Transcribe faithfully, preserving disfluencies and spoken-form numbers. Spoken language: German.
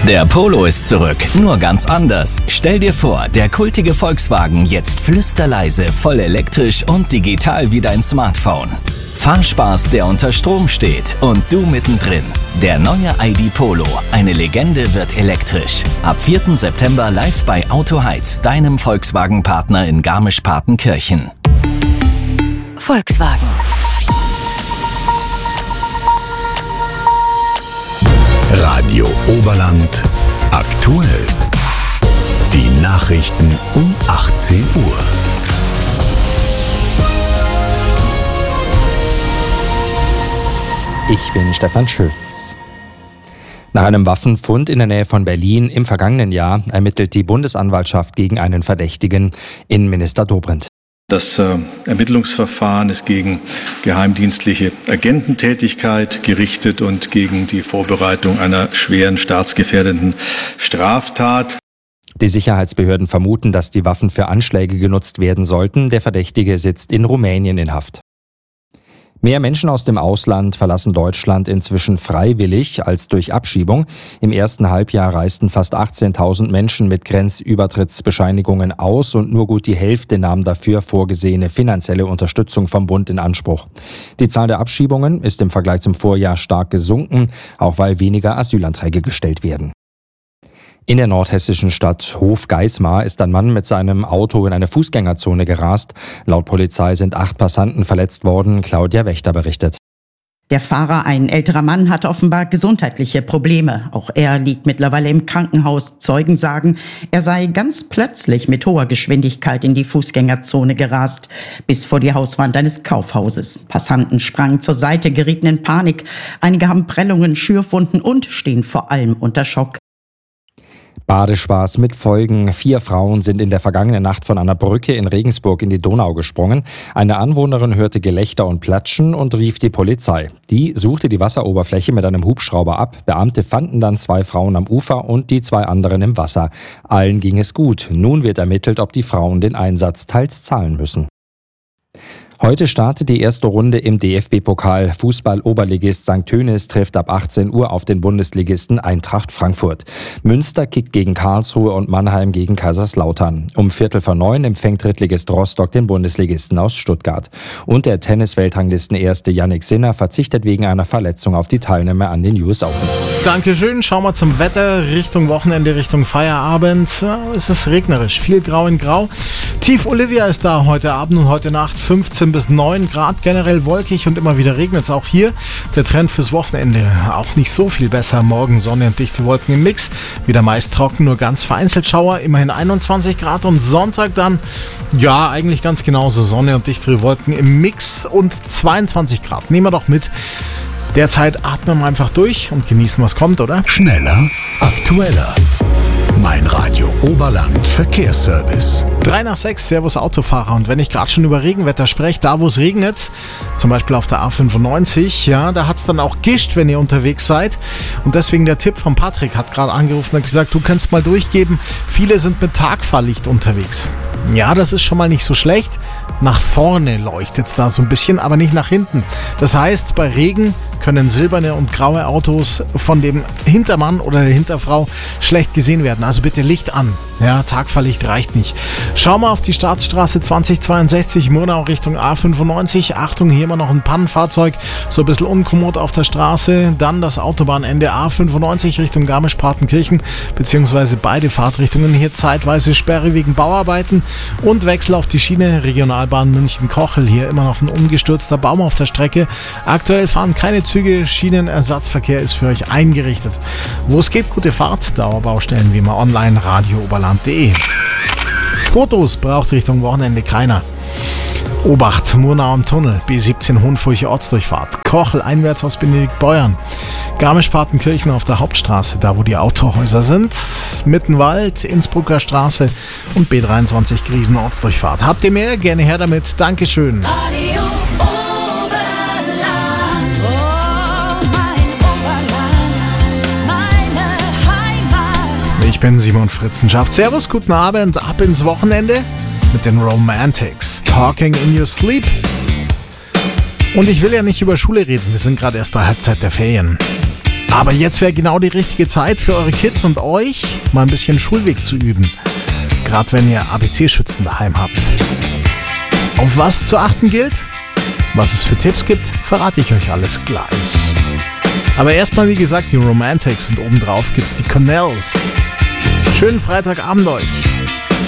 Der Polo ist zurück, nur ganz anders. Stell dir vor, der kultige Volkswagen jetzt flüsterleise, voll elektrisch und digital wie dein Smartphone. Fahrspaß, der unter Strom steht und du mittendrin. Der neue I D Polo, eine Legende, wird elektrisch. Ab vierten September live bei Auto Heiz, deinem Volkswagen-Partner in Garmisch-Partenkirchen. Volkswagen. Radio Oberland aktuell. Die Nachrichten um achtzehn Uhr. Ich bin Stefan Schütz. Nach einem Waffenfund in der Nähe von Berlin im vergangenen Jahr ermittelt die Bundesanwaltschaft gegen einen Verdächtigen, Innenminister Dobrindt. Das äh, Ermittlungsverfahren ist gegen geheimdienstliche Agententätigkeit gerichtet und gegen die Vorbereitung einer schweren staatsgefährdenden Straftat. Die Sicherheitsbehörden vermuten, dass die Waffen für Anschläge genutzt werden sollten. Der Verdächtige sitzt in Rumänien in Haft. Mehr Menschen aus dem Ausland verlassen Deutschland inzwischen freiwillig als durch Abschiebung. Im ersten Halbjahr reisten fast achtzehntausend Menschen mit Grenzübertrittsbescheinigungen aus und nur gut die Hälfte nahm dafür vorgesehene finanzielle Unterstützung vom Bund in Anspruch. Die Zahl der Abschiebungen ist im Vergleich zum Vorjahr stark gesunken, auch weil weniger Asylanträge gestellt werden. In der nordhessischen Stadt Hofgeismar ist ein Mann mit seinem Auto in eine Fußgängerzone gerast. Laut Polizei sind acht Passanten verletzt worden. Claudia Wächter berichtet. Der Fahrer, ein älterer Mann, hat offenbar gesundheitliche Probleme. Auch er liegt mittlerweile im Krankenhaus. Zeugen sagen, er sei ganz plötzlich mit hoher Geschwindigkeit in die Fußgängerzone gerast, bis vor die Hauswand eines Kaufhauses. Passanten sprangen zur Seite, gerieten in Panik. Einige haben Prellungen, Schürfwunden und stehen vor allem unter Schock. Badespaß mit Folgen. Vier Frauen sind in der vergangenen Nacht von einer Brücke in Regensburg in die Donau gesprungen. Eine Anwohnerin hörte Gelächter und Platschen und rief die Polizei. Die suchte die Wasseroberfläche mit einem Hubschrauber ab. Beamte fanden dann zwei Frauen am Ufer und die zwei anderen im Wasser. Allen ging es gut. Nun wird ermittelt, ob die Frauen den Einsatz teils zahlen müssen. Heute startet die erste Runde im D F B-Pokal. Fußball-Oberligist Sankt Tönis trifft ab achtzehn Uhr auf den Bundesligisten Eintracht Frankfurt. Münster kickt gegen Karlsruhe und Mannheim gegen Kaiserslautern. Um Viertel vor neun empfängt Drittligist Rostock den Bundesligisten aus Stuttgart. Und der Tennis-Weltranglisten-Erste Jannik Sinner verzichtet wegen einer Verletzung auf die Teilnahme an den U S Open. Dankeschön. Schauen wir zum Wetter. Richtung Wochenende, Richtung Feierabend. Ja, es ist regnerisch. Viel Grau in Grau. Tief Olivia ist da heute Abend und heute Nacht. fünfzehn bis neun Grad, generell wolkig und immer wieder regnet es auch hier. Der Trend fürs Wochenende auch nicht so viel besser. Morgen Sonne und dichte Wolken im Mix. Wieder meist trocken, nur ganz vereinzelt Schauer. Immerhin einundzwanzig Grad und Sonntag dann, ja, eigentlich ganz genauso. Sonne und dichtere Wolken im Mix und zweiundzwanzig Grad. Nehmen wir doch mit. Derzeit atmen wir einfach durch und genießen, was kommt, oder? Schneller, aktueller. Mein Radio Oberland Verkehrsservice. drei nach sechs, Servus Autofahrer. Und wenn ich gerade schon über Regenwetter spreche, da wo es regnet, zum Beispiel auf der A fünfundneunzig, ja, da hat es dann auch gischt, wenn ihr unterwegs seid. Und deswegen der Tipp von Patrick, hat gerade angerufen und gesagt, du kannst mal durchgeben, viele sind mit Tagfahrlicht unterwegs. Ja, das ist schon mal nicht so schlecht. Nach vorne leuchtet es da so ein bisschen, aber nicht nach hinten. Das heißt, bei Regen können silberne und graue Autos von dem Hintermann oder der Hinterfrau schlecht gesehen werden. Also bitte Licht an. Ja, Tagfahrlicht reicht nicht. Schau mal auf die Staatsstraße zwanzig zweiundsechzig, Murnau Richtung A fünfundneunzig. Achtung, hier immer noch ein Pannenfahrzeug, so ein bisschen unkommod auf der Straße. Dann das Autobahnende A fünfundneunzig Richtung Garmisch-Partenkirchen, beziehungsweise beide Fahrtrichtungen. Hier zeitweise Sperre wegen Bauarbeiten und Wechsel auf die Schiene. Regionalbahn München-Kochel, hier immer noch ein umgestürzter Baum auf der Strecke. Aktuell fahren keine Züge, Schienenersatzverkehr ist für euch eingerichtet. Wo es geht, gute Fahrt, Dauerbaustellen wie immer online, radio oberland punkt de. Fotos braucht Richtung Wochenende keiner. Obacht, Murnau am Tunnel, B siebzehn Hohenfurche Ortsdurchfahrt, Kochel einwärts aus Benediktbeuern, Garmisch-Partenkirchen auf der Hauptstraße, da wo die Autohäuser sind, Mittenwald, Innsbrucker Straße und B dreiundzwanzig Griesen Ortsdurchfahrt. Habt ihr mehr? Gerne her damit. Dankeschön. Radio Oberland, oh mein Oberland, meine Heimat. Ich bin Simon Fritzenschaft. Servus, guten Abend, ab ins Wochenende mit den Romantics. Talking in Your Sleep. Und ich will ja nicht über Schule reden, wir sind gerade erst bei Halbzeit der Ferien. Aber jetzt wäre genau die richtige Zeit für eure Kids und euch, mal ein bisschen Schulweg zu üben. Gerade wenn ihr A B C-Schützen daheim habt. Auf was zu achten gilt? Was es für Tipps gibt, verrate ich euch alles gleich. Aber erstmal, wie gesagt, die Romantics und obendrauf gibt's die Cornells. Schönen Freitagabend euch.